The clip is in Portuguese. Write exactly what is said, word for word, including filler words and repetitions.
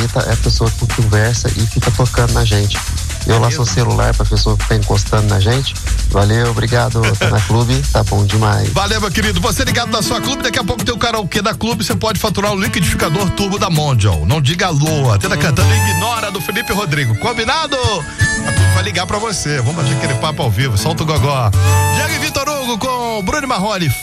tá, é a pessoa que conversa e fica tocando na gente. Eu lá sou celular pra pessoa ficar encostando na gente. Valeu, obrigado, tá na Clube, tá bom demais. Valeu, meu querido, você ligado na sua Clube, daqui a pouco tem o karaokê da Clube, você pode faturar o liquidificador turbo da Mondial. Não diga alô, até tá cantando Ignora do Felipe Rodrigo, combinado? A Clube vai ligar pra você, vamos bater aquele papo ao vivo, solta o gogó. Diego e Vitor Hugo com Bruno Marrone.